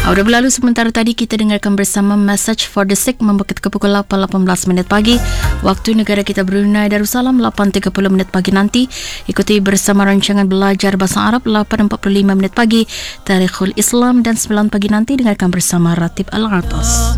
Sudah berlalu sementara tadi kita dengarkan bersama Message for the Sick membuka ke pukul 8.18 minit pagi waktu negara kita Brunei Darussalam. 8.30 minit pagi nanti ikuti bersama rancangan belajar bahasa Arab. 8.45 minit pagi Tarikhul Islam, dan 9 pagi nanti dengarkan bersama Ratib Al-Atas.